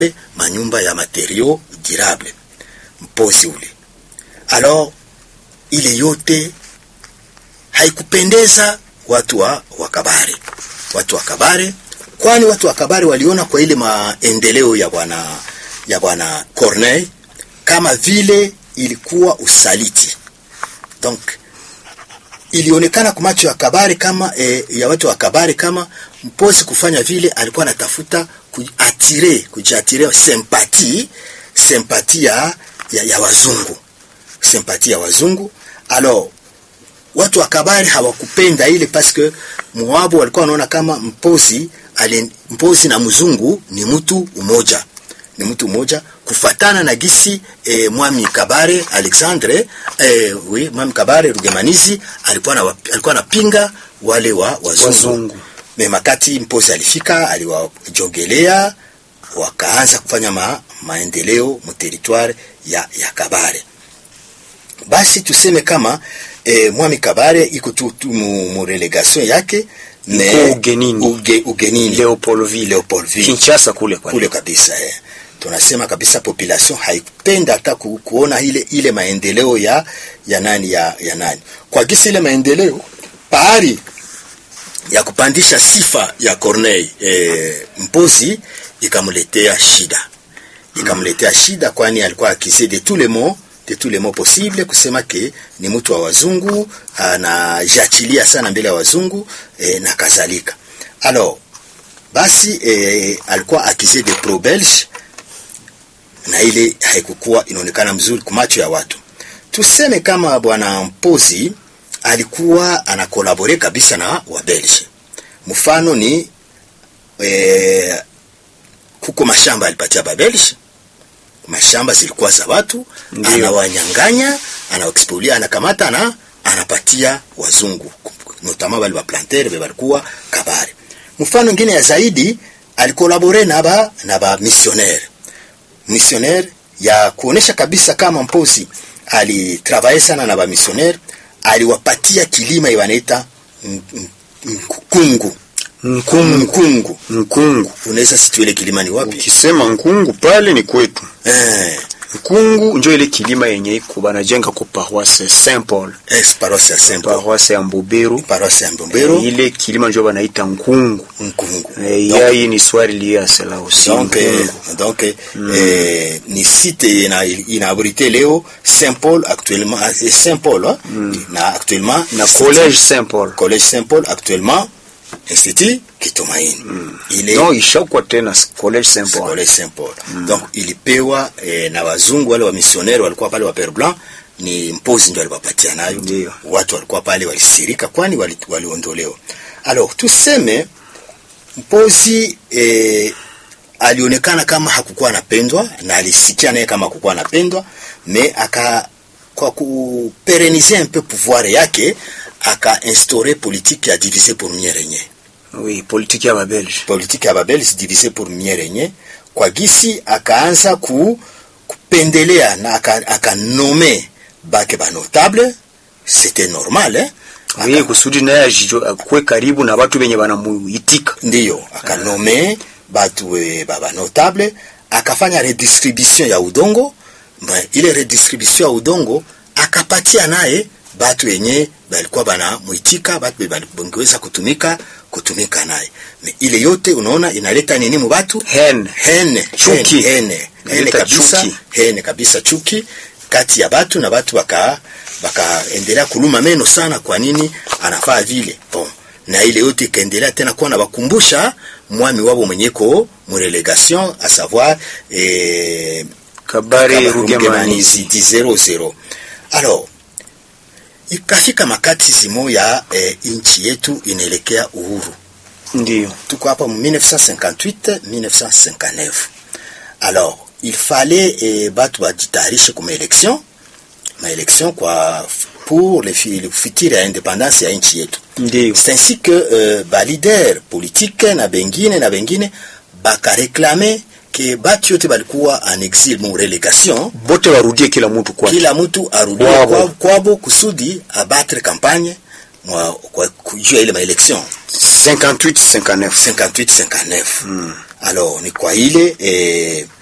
manyumba ya materiaux durable mpozi ule. Alors ile yote haikupendeza watu wa Kabare. Watu wa Kabare, kwani watu wa Kabare waliona kwa ile maendeleo ya bwana Corneille kama vile ilikuwa usaliti. Donc ilionekana kwa macho ya Kabare kama ya watu wa Kabare kama mpozi kufanya vile alikuwa anatafuta kujiatire sympathie ya wazungu. Sympathie ya wazungu. Alors watu wa Kabare hawakupenda ile parce que Moabu walikuwa wanaona kama mpozi na mzungu ni mtu umoja. Ni mtu mmoja kufatana na gisi Mwami Kabare Alexandre Mwami Kabare Rugemanizi alikuwa anapinga wale wa wazungu. Makati mpozi alifika, aliwajogelea, wakaanza kufanya maendeleo mu territoire ya Kabare. Basi tuseme kama Mwami Kabare iko tu mu relegation yake ugenini Leopoldville Kinshasa kule kabisa. Tunasema kabisa population haipenda hata kuona ile maendeleo ya nani. Kwa gisi ile maendeleo pahali ya kupandisha sifa ya Corneille mpozi ikamletea shida, kwani alikuwa accusé de tous les mots possibles, kusema ke ni mtu wa wazungu, anajachilia sana mbele ya wazungu na kadhalika. Alors basi alikuwa accusé de pro-belge, na ile haikukuwa inaonekana mzuri kwa macho ya watu. Tuseme kama bwana mpozi alikuwa anakolabore kabisa na Wabelge. Mfano ni kuko mashamba alipatia Babelge. Mashamba zilikuwa za watu, anawanyanganya, anaexpolia, anakamata na anapatia wazungu. Notamment wale wa planter walikuwa Kabare. Mfano mwingine ya zaidi alikolabore na ba missionnaire ya kuonesha kabisa kama mpozi alitravaye sana na ba missionnaire, aliwapatia kilima wanaita Nkungu. Unaweza situele kilima ni wapi? Ukisema Nkungu pale ni kwetu. Nkungu ndio ile kilima yenye iko banajenga kwa paroisse Saint Paul. Paroisse Saint Paul. Paroisse ya Mbobero. Ile kilima ndio banaita Nkungu. Hii ni swali lié à cela aussi. Donc ni site inabrité leo Saint Paul actuellement, na Collège Saint Paul actuellement Institut Kitumaini. Non, ishakuwa tena Collège Saint Paul. Donc ilipewa na wazungu wale wa missionnaire walikuwa pale wa Père Blanc, ni mpozi ndio aliwapatia nayo. Watu walikuwa pale walisirika, kwani waliondolewa. Alors tuseme mpozi alionekana kama hakukuwa anapendwa, na alisikia naye kama hakukuwa anapendwa, mais kwa kupereniser un peu pouvoir yake aka-instaurer politique ya diviser pour mieux régner. Oui, politique ya Babelge diviser pour mieux régner. Kwa gisi akaanza kupendelea na aka-nommer bake ba notable, c'était normal Oui, kusudi naye akwe karibu na watu wenye wanamuitika. Ndiyo, aka-nommer batu baba notable, akafanya redistribution ya udongo. Ile redistribution ya udongo akapatia naye batu wenye balikuwa bana muitika, batu bangeweza kutumika naye. Ile yote unaona inaleta nini mu batu? Chuki. Hene kabisa chuki kati ya batu, na batu bakaendelea kuluma meno sana kwa nini anafaa vile. Na ile yote ikaendelea tena kuwa na bakumbusha mwami wabo mwenyeko mu relegation, à savoir Kabare Rugemanizi 0-0. Alors ikafika makati zimo ya inchi yetu inaelekea uhuru. Ndiyo. Tuko hapa 1958-1959. Alors il fallait batu bajitayarishe kwa maelection kwa pour le futur ya independance ya inchi yetu. Ndiyo. C'est ainsi que ba leader politique na bengine baka réclamer que batu yote balikuwa en exil mu relegation, bote warudie, kila mtu arudie kwabo kusudi abattre campagne kwa kujua ile maelection 58-59. Alors ni kwa ile